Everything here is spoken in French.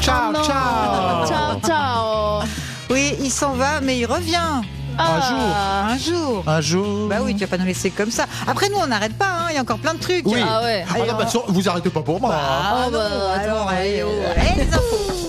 Ciao, non. ciao. Ciao, ciao. Oui, il s'en va, mais il revient. Ah. Un jour. Un jour. Bah oui, tu vas pas nous laisser comme ça. Après, nous, on n'arrête pas, hein. Il y a encore plein de trucs. Oui. Ah ouais. Ah non, bah, vous arrêtez pas pour moi. hein. Ah, Oh, bah, non, attends, alors, allez, allez, allez, les infos.